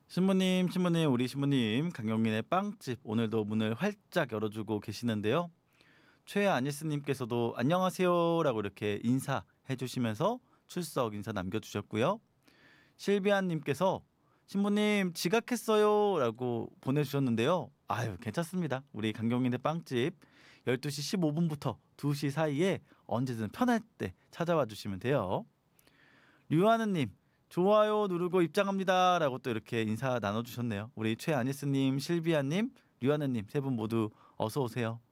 신부님, 우리 신부님, 강영민의 빵집 오늘도 문을 활짝 열어주고 계시는데요. 최아니스님께서도 안녕하세요라고 이렇게 인사해 주시면서 출석 인사 남겨주셨고요. 실비안님께서 신부님 지각했어요라고 보내주셨는데요. 아유 괜찮습니다. 우리 강경민의 빵집 12시 15분부터 2시 사이에 언제든 편할 때 찾아와 주시면 돼요. 류하느님 좋아요 누르고 입장합니다라고 또 이렇게 인사 나눠주셨네요. 우리 최아니스님, 실비아님, 류하느님 세 분 모두 어서 오세요.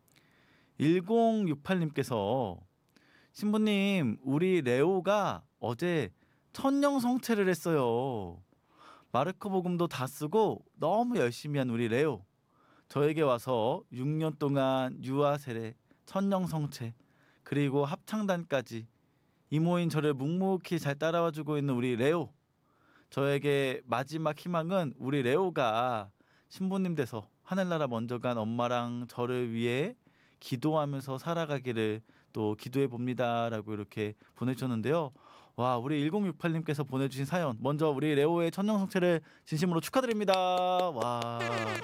1068님께서 신부님 우리 레오가 어제 천령 성체를 했어요. 마르코 복음도 다 쓰고 너무 열심히 한 우리 레오. 저에게 와서 6년 동안 유아 세례, 천령 성체, 그리고 합창단까지 이모인 저를 묵묵히 잘 따라와주고 있는 우리 레오. 저에게 마지막 희망은 우리 레오가 신부님 돼서 하늘나라 먼저 간 엄마랑 저를 위해 기도하면서 살아가기를 또 기도해 봅니다라고 이렇게 보내주셨는데요. 와, 우리 1068님께서 보내주신 사연 먼저 우리 레오의 천년성체를 진심으로 축하드립니다. 와,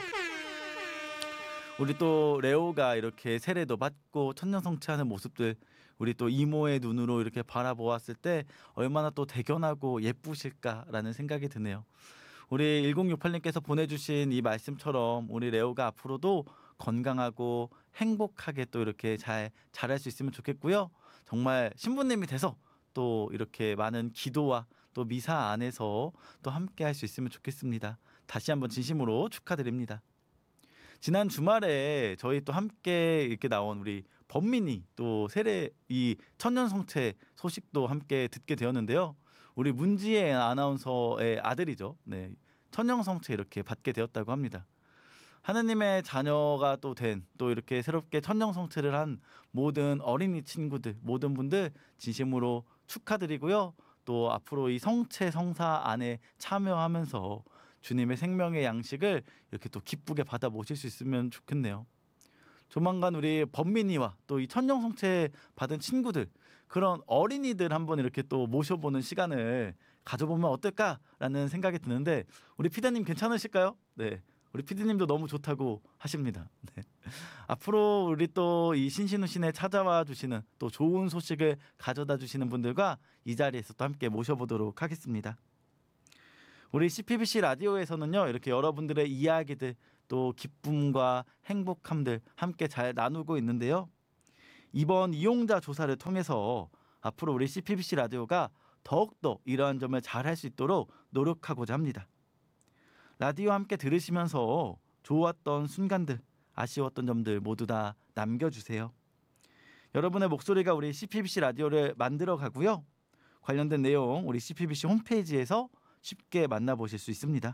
우리 또 레오가 이렇게 세례도 받고 천년성체하는 모습들 우리 또 이모의 눈으로 이렇게 바라보았을 때 얼마나 또 대견하고 예쁘실까라는 생각이 드네요. 우리 1068님께서 보내주신 이 말씀처럼 우리 레오가 앞으로도 건강하고 행복하게 또 이렇게 잘 자랄 수 있으면 좋겠고요. 정말 신부님이 돼서 또 이렇게 많은 기도와 또 미사 안에서 또 함께 할 수 있으면 좋겠습니다. 다시 한번 진심으로 축하드립니다. 지난 주말에 저희 또 함께 이렇게 나온 우리 범민이 또 세례 이 천년성체 소식도 함께 듣게 되었는데요. 우리 문지혜 아나운서의 아들이죠. 네, 천년성체 이렇게 받게 되었다고 합니다. 하느님의 자녀가 또 된 또 이렇게 새롭게 천년성체를 한 모든 어린이 친구들 모든 분들 진심으로 축하드리고요. 또 앞으로 이 성체 성사 안에 참여하면서 주님의 생명의 양식을 이렇게 또 기쁘게 받아 모실 수 있으면 좋겠네요. 조만간 우리 범민이와 또 이 천년성체 받은 친구들 그런 어린이들 한번 이렇게 또 모셔보는 시간을 가져보면 어떨까라는 생각이 드는데 우리 피디님 괜찮으실까요? 네, 우리 피디님도 너무 좋다고 하십니다. 네. 앞으로 우리 또 이 신신우신에 찾아와 주시는 또 좋은 소식을 가져다 주시는 분들과 이 자리에서 또 함께 모셔보도록 하겠습니다. 우리 CPBC 라디오에서는요 이렇게 여러분들의 이야기들 또 기쁨과 행복함들 함께 잘 나누고 있는데요. 이번 이용자 조사를 통해서 앞으로 우리 CPBC 라디오가 더욱더 이러한 점을 잘할 수 있도록 노력하고자 합니다. 라디오 함께 들으시면서 좋았던 순간들, 아쉬웠던 점들 모두 다 남겨주세요. 여러분의 목소리가 우리 CPBC 라디오를 만들어 가고요. 관련된 내용 우리 CPBC 홈페이지에서 쉽게 만나보실 수 있습니다.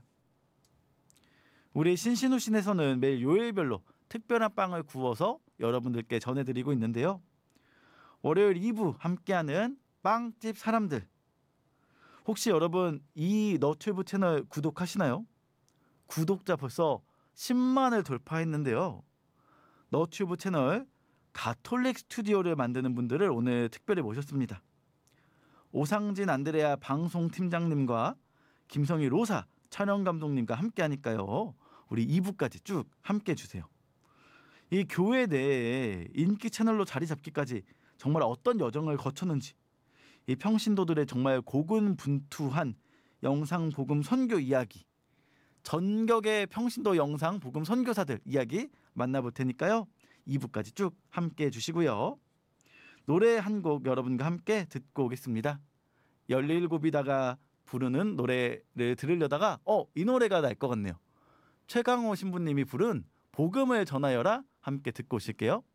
우리 신신우신에서는 매일 요일별로 특별한 빵을 구워서 여러분들께 전해드리고 있는데요. 월요일 2부 함께하는 빵집 사람들. 혹시 여러분 이 너튜브 채널 구독하시나요? 구독자 벌써 10만을 돌파했는데요. 너튜브 채널 가톨릭 스튜디오를 만드는 분들을 오늘 특별히 모셨습니다. 오상진 안드레아 방송팀장님과 김성희 로사 촬영감독님과 함께 하니까요. 우리 2부까지 쭉 함께 해주세요. 이 교회 내에 인기 채널로 자리 잡기까지 정말 어떤 여정을 거쳤는지 이 평신도들의 정말 고군분투한 영상 복음 선교 이야기 전격의 평신도 영상 복음 선교사들 이야기 만나볼 테니까요. 2부까지 쭉 함께 해주시고요. 노래 한 곡 여러분과 함께 듣고 오겠습니다. 17이다가 부르는 노래를 들으려다가 이 노래가 날 것 같네요. 최강호 신부님이 부른 복음을 전하여라 함께 듣고 오실게요.